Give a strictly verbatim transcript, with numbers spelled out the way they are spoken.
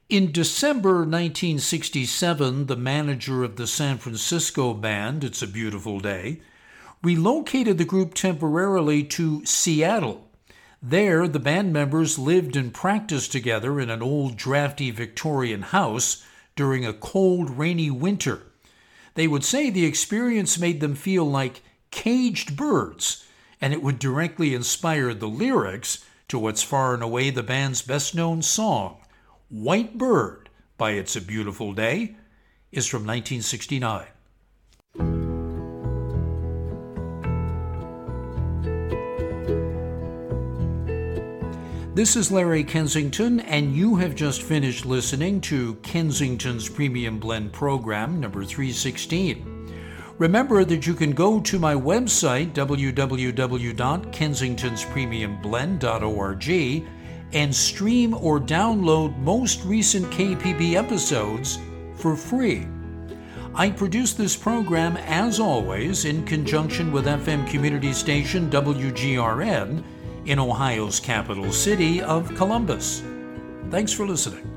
In December nineteen sixty-seven, the manager of the San Francisco band, It's a Beautiful Day, relocated the group temporarily to Seattle. There, the band members lived and practiced together in an old, drafty Victorian house during a cold, rainy winter. They would say the experience made them feel like caged birds, and it would directly inspire the lyrics to what's far and away the band's best-known song. White Bird by It's a Beautiful Day is from nineteen sixty-nine. This is Larry Kensington, and you have just finished listening to Kensington's Premium Blend program, number three sixteen. Remember that you can go to my website, w w w dot kensingtons premium blend dot org, and stream or download most recent K P B episodes for free. I produce this program, as always, in conjunction with F M community station W G R N in Ohio's capital city of Columbus. Thanks for listening.